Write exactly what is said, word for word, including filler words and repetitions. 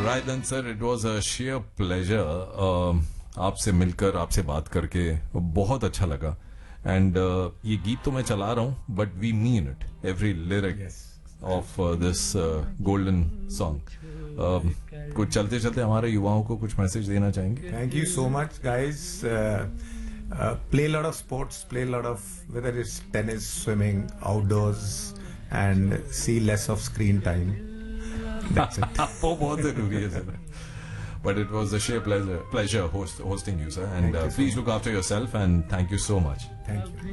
Right then, sir, it was a sheer pleasure. Uh, आपसे मिलकर आपसे बात करके बहुत अच्छा लगा. And uh, ये गीत तो मैं चला रहा हूँ, but we mean it. Every lyric Yes. of uh, this uh, golden song. Uh, कुछ चलते चलते हमारे युवाओं को कुछ मैसेज देना चाहेंगे? Thank you so much, guys. Uh, uh, play a lot of sports, play a lot of, whether it's tennis, swimming, outdoors, and see less of screen time. That's it. वो बहुत जरूरी है sir. But it was a sheer pleasure, pleasure host, hosting you, sir. And uh, you so please look after yourself and thank you so much. Thank you.